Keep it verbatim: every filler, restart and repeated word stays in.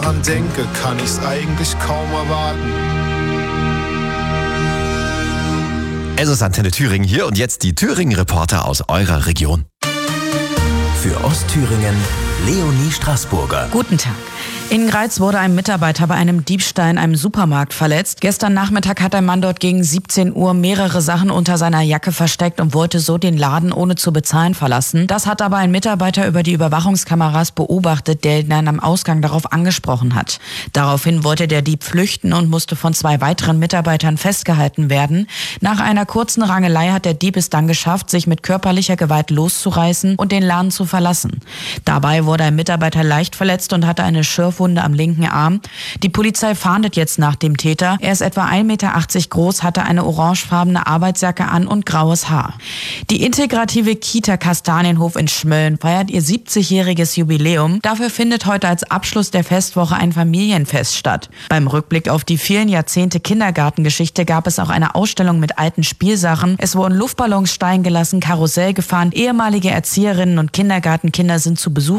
dran denke, kann ich's eigentlich kaum erwarten. Es ist Antenne Thüringen hier und jetzt die Thüringen-Reporter aus eurer Region. Für Ostthüringen Leonie Straßburger. Guten Tag. In Greiz wurde ein Mitarbeiter bei einem Diebstahl in einem Supermarkt verletzt. Gestern Nachmittag hat ein Mann dort gegen siebzehn Uhr mehrere Sachen unter seiner Jacke versteckt und wollte so den Laden ohne zu bezahlen verlassen. Das hat aber ein Mitarbeiter über die Überwachungskameras beobachtet, der ihn dann am Ausgang darauf angesprochen hat. Daraufhin wollte der Dieb flüchten und musste von zwei weiteren Mitarbeitern festgehalten werden. Nach einer kurzen Rangelei hat der Dieb es dann geschafft, sich mit körperlicher Gewalt loszureißen und den Laden zu verlassen. Dabei wurde ein Mitarbeiter leicht verletzt und hatte eine Schürfwunde am linken Arm. Die Polizei fahndet jetzt nach dem Täter. Er ist etwa ein Meter achtzig groß, hatte eine orangefarbene Arbeitsjacke an und graues Haar. Die integrative Kita Kastanienhof in Schmölln feiert ihr siebzigjähriges Jubiläum. Dafür findet heute als Abschluss der Festwoche ein Familienfest statt. Beim Rückblick auf die vielen Jahrzehnte Kindergartengeschichte gab es auch eine Ausstellung mit alten Spielsachen. Es wurden Luftballons steigen gelassen, Karussell gefahren, ehemalige Erzieherinnen und Kindergartenkinder sind zu Besuch